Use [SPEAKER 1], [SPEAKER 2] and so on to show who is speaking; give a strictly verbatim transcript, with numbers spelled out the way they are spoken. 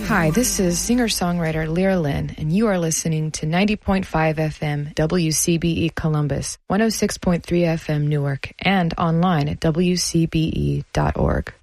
[SPEAKER 1] Hi, this is singer-songwriter Lyra Lynn, and you are listening to ninety point five F M W C B E Columbus, one oh six point three F M Newark, and online at W C B E dot org.